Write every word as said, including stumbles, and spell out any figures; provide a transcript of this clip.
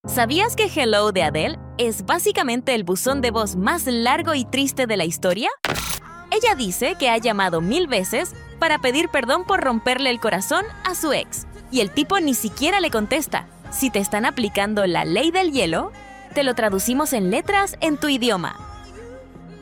¿Sabías que Hello de Adele es básicamente el buzón de voz más largo y triste de la historia? Ella dice que ha llamado mil veces para pedir perdón por romperle el corazón a su ex, y el tipo ni siquiera le contesta. Si te están aplicando la ley del hielo, te lo traducimos en letras en tu idioma.